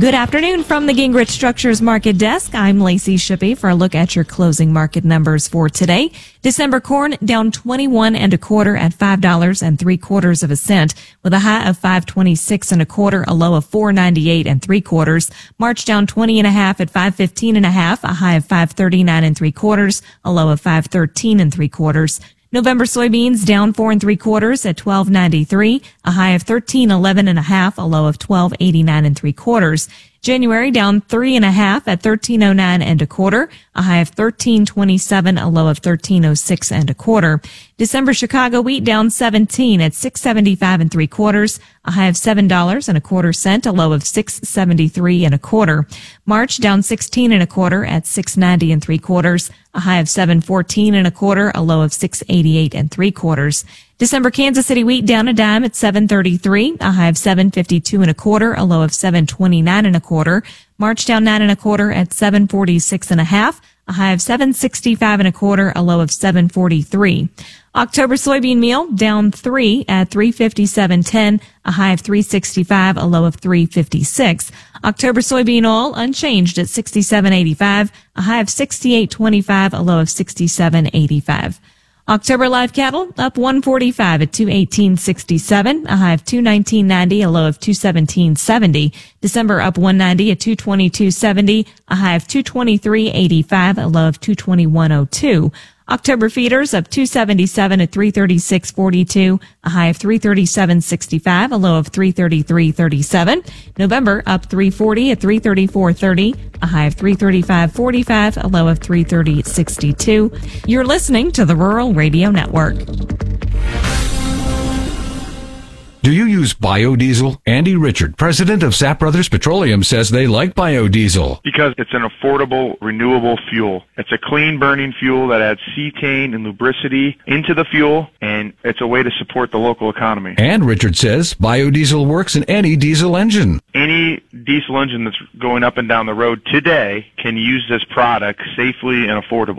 Good afternoon from the Gingrich Structures Market Desk. I'm Lacey Shippey for a look at your closing market numbers for today. December corn down 21 1/4 at $5.75 with a high of 5.26 1/4, a low of 4.98 3/4. March down 20 1/2 at 5.15 1/2, a high of 5.39 3/4, a low of 5.13 3/4. November soybeans down 4 3/4 at $12.93, a high of 13.11 1/2, a low of 12.89 3/4. January down 3 1/2 at 13.09 1/4, a high of 13.27, a low of 13.06 1/4. December Chicago wheat down 17 at 6.75 3/4, a high of $7.25, a low of 6.73 1/4. March down 16 1/4 at 6.90 3/4, a high of 7.14 1/4, a low of 6.88 3/4. December Kansas City wheat down a dime at 7.33, a high of 7.52 1/4, a low of 7.29 1/4. March down 9 1/4 at 7.46 1/2, a high of 7.65 1/4, a low of 7.43. October soybean meal down 3 at 3.5710, a high of 3.65, a low of 3.56. October soybean oil unchanged at 67.85, a high of 68.25, a low of 67.85. October live cattle up 145 at 218.67, a high of 219.90, a low of 217.70. December up 190 at 222.70, a high of 223.85, a low of 221.02. October feeders up 277 at 336.42, a high of 337.65, a low of 333.37. November up 340 at 334.30, a high of 335.45, a low of 330.62. You're listening to the Rural Radio Network. Do you use biodiesel? Andy Richard, president of Sapp Brothers Petroleum, says they like biodiesel. Because it's an affordable, renewable fuel. It's a clean-burning fuel that adds cetane and lubricity into the fuel, and it's a way to support the local economy. And Richard says biodiesel works in any diesel engine. Any diesel engine that's going up and down the road today can use this product safely and affordably.